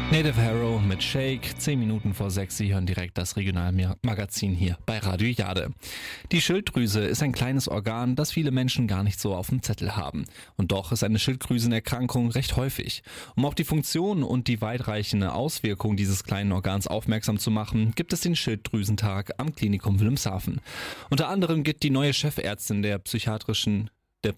Native Harrow mit Shake, 10 Minuten vor 6. Sie hören direkt das Regionalmagazin hier bei Radio Jade. Die Schilddrüse ist ein kleines Organ, das viele Menschen gar nicht so auf dem Zettel haben. Und doch ist eine Schilddrüsenerkrankung recht häufig. Um auf die Funktion und die weitreichende Auswirkung dieses kleinen Organs aufmerksam zu machen, gibt es den Schilddrüsentag am Klinikum Wilhelmshaven. Unter anderem gibt die neue Chefärztin der psychiatrischen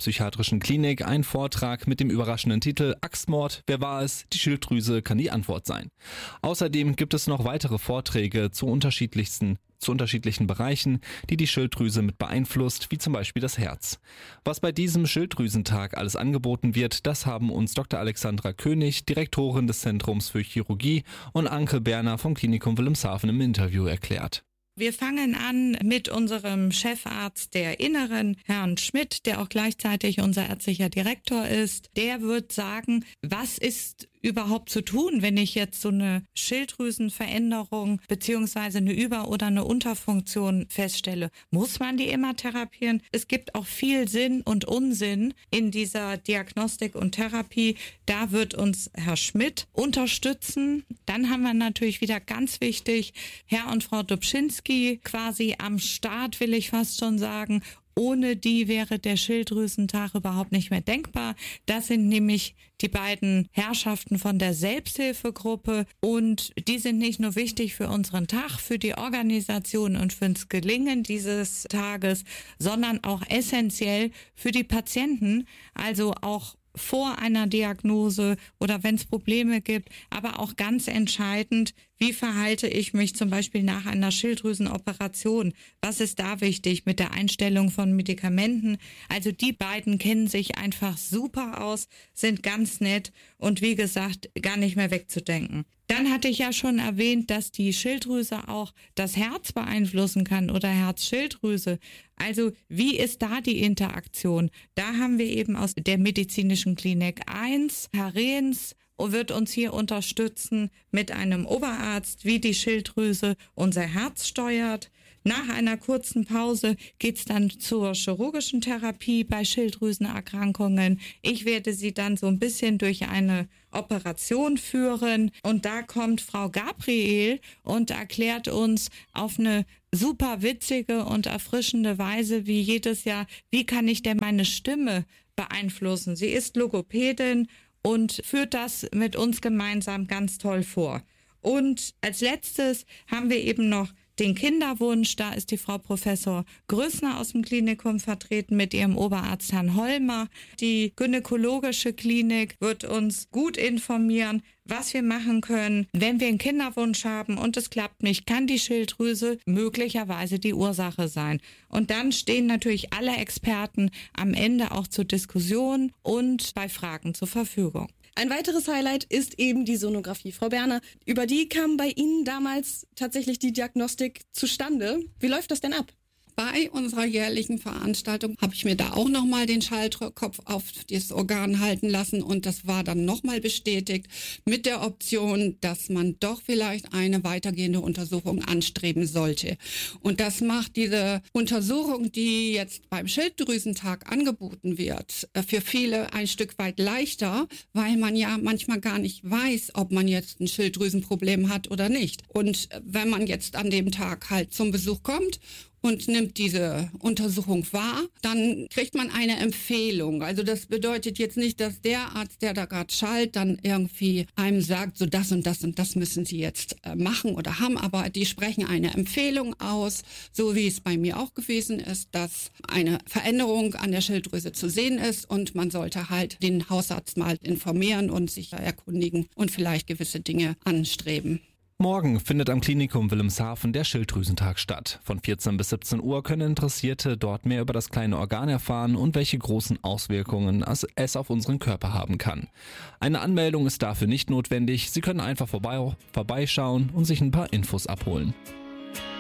Klinik einen Vortrag mit dem überraschenden Titel Axtmord, wer war es? Die Schilddrüse kann die Antwort sein. Außerdem gibt es noch weitere Vorträge zu unterschiedlichen Bereichen, die die Schilddrüse mit beeinflusst, wie zum Beispiel das Herz. Was bei diesem Schilddrüsentag alles angeboten wird, das haben uns Dr. Alexandra König, Direktorin des Zentrums für Chirurgie, und Anke Berner vom Klinikum Wilhelmshaven im Interview erklärt. Wir fangen an mit unserem Chefarzt der Inneren, Herrn Schmidt, der auch gleichzeitig unser ärztlicher Direktor ist. Der wird sagen, was ist überhaupt zu tun, wenn ich jetzt so eine Schilddrüsenveränderung beziehungsweise eine Über- oder eine Unterfunktion feststelle. Muss man die immer therapieren? Es gibt auch viel Sinn und Unsinn in dieser Diagnostik und Therapie. Da wird uns Herr Schmidt unterstützen. Dann haben wir natürlich wieder ganz wichtig Herr und Frau Dobschinski quasi am Start, will ich fast schon sagen. Ohne die wäre der Schilddrüsentag überhaupt nicht mehr denkbar. Das sind nämlich die beiden Herrschaften von der Selbsthilfegruppe und die sind nicht nur wichtig für unseren Tag, für die Organisation und fürs Gelingen dieses Tages, sondern auch essentiell für die Patienten, also auch vor einer Diagnose oder wenn es Probleme gibt, aber auch ganz entscheidend, wie verhalte ich mich zum Beispiel nach einer Schilddrüsenoperation? Was ist da wichtig mit der Einstellung von Medikamenten? Also die beiden kennen sich einfach super aus, sind ganz nett und wie gesagt, gar nicht mehr wegzudenken. Dann hatte ich ja schon erwähnt, dass die Schilddrüse auch das Herz beeinflussen kann oder Herzschilddrüse. Also wie ist da die Interaktion? Da haben wir eben aus der medizinischen Klinik 1, Herr Rehns, wird uns hier unterstützen mit einem Oberarzt, wie die Schilddrüse unser Herz steuert. Nach einer kurzen Pause geht's dann zur chirurgischen Therapie bei Schilddrüsenerkrankungen. Ich werde Sie dann so ein bisschen durch eine Operation führen und da kommt Frau Gabriel und erklärt uns auf eine super witzige und erfrischende Weise wie jedes Jahr, wie kann ich denn meine Stimme beeinflussen. Sie ist Logopädin und führt das mit uns gemeinsam ganz toll vor. Und als letztes haben wir eben noch den Kinderwunsch. Da ist die Frau Professor Größner aus dem Klinikum vertreten mit ihrem Oberarzt Herrn Holmer. Die gynäkologische Klinik wird uns gut informieren, was wir machen können. Wenn wir einen Kinderwunsch haben und es klappt nicht, kann die Schilddrüse möglicherweise die Ursache sein. Und dann stehen natürlich alle Experten am Ende auch zur Diskussion und bei Fragen zur Verfügung. Ein weiteres Highlight ist eben die Sonographie. Frau Berner, über die kam bei Ihnen damals tatsächlich die Diagnostik zustande. Wie läuft das denn ab? Bei unserer jährlichen Veranstaltung habe ich mir da auch nochmal den Schaltkopf auf das Organ halten lassen und das war dann nochmal bestätigt mit der Option, dass man doch vielleicht eine weitergehende Untersuchung anstreben sollte. Und das macht diese Untersuchung, die jetzt beim Schilddrüsentag angeboten wird, für viele ein Stück weit leichter, weil man ja manchmal gar nicht weiß, ob man jetzt ein Schilddrüsenproblem hat oder nicht. Und wenn man jetzt an dem Tag halt zum Besuch kommt und nimmt diese Untersuchung wahr, dann kriegt man eine Empfehlung. Also das bedeutet jetzt nicht, dass der Arzt, der da gerade schallt, dann irgendwie einem sagt, so das und das und das müssen Sie jetzt machen oder haben, aber die sprechen eine Empfehlung aus, so wie es bei mir auch gewesen ist, dass eine Veränderung an der Schilddrüse zu sehen ist und man sollte halt den Hausarzt mal informieren und sich erkundigen und vielleicht gewisse Dinge anstreben. Morgen findet am Klinikum Wilhelmshaven der Schilddrüsentag statt. Von 14 bis 17 Uhr können Interessierte dort mehr über das kleine Organ erfahren und welche großen Auswirkungen es auf unseren Körper haben kann. Eine Anmeldung ist dafür nicht notwendig. Sie können einfach vorbeischauen und sich ein paar Infos abholen.